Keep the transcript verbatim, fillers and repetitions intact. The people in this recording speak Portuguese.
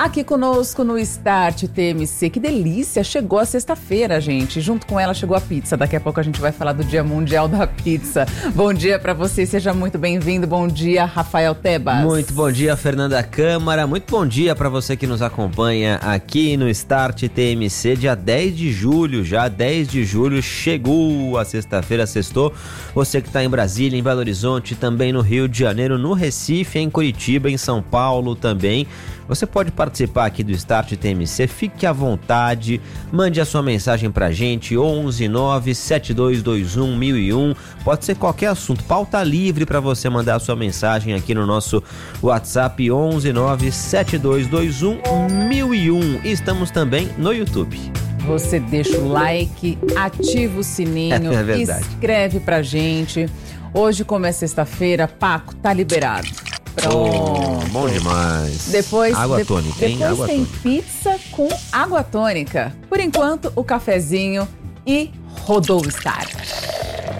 Aqui conosco no Start T M C. Que delícia! Chegou a sexta-feira, gente. Junto com ela chegou a pizza. Daqui a pouco a gente vai falar do Dia Mundial da Pizza. Bom dia pra você, seja muito bem-vindo. Bom dia, Rafael Tebas. Muito bom dia, Fernanda Câmara. Muito bom dia pra você que nos acompanha aqui no Start T M C. Dia dez de julho, já dez de julho, chegou a sexta-feira, sextou. Você que tá em Brasília, em Belo Horizonte, também no Rio de Janeiro, no Recife, em Curitiba, em São Paulo também. Você pode participar aqui do Start T M C, fique à vontade, mande a sua mensagem pra gente, onze nove sete dois dois um mil e um, pode ser qualquer assunto, pauta livre para você mandar a sua mensagem aqui no nosso WhatsApp, onze nove sete dois dois um mil e um. Estamos também no YouTube. Você deixa o like, ativa o sininho, é verdade. Escreve pra gente. Hoje, como é sexta-feira, Paco, tá liberado. Pronto. Oh, bom demais. Depois, água de, tônica, hein? Depois água tem tônica. pizza com água tônica. Por enquanto, o cafezinho e rodou o Start.